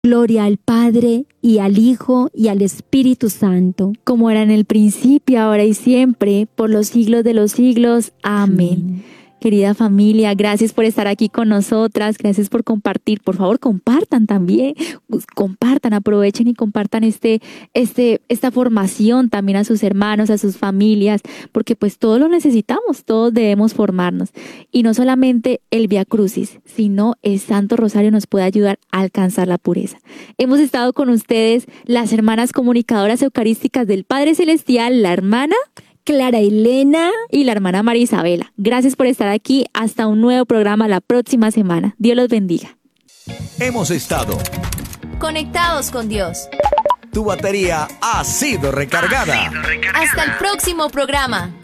Gloria al Padre, y al Hijo, y al Espíritu Santo, como era en el principio, ahora y siempre, por los siglos de los siglos. Amén. Querida familia, gracias por estar aquí con nosotras, gracias por compartir. Por favor, compartan también, compartan, aprovechen y compartan esta formación también a sus hermanos, a sus familias, porque pues todos lo necesitamos, todos debemos formarnos. Y no solamente el Vía Crucis, sino el Santo Rosario nos puede ayudar a alcanzar la pureza. Hemos estado con ustedes las hermanas comunicadoras eucarísticas del Padre Celestial, la hermana Clara Elena y la hermana María Isabela. Gracias por estar aquí. Hasta un nuevo programa la próxima semana. Dios los bendiga. Hemos estado conectados con Dios. Tu batería ha sido recargada. Hasta el próximo programa.